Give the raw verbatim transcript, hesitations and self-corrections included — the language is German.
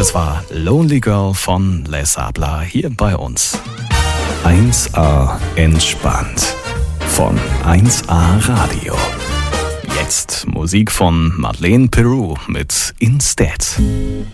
Das war Lonely Girl von Les Abla hier bei uns. eins A entspannt von eins A Radio. Jetzt Musik von Madeleine Peru mit Instead.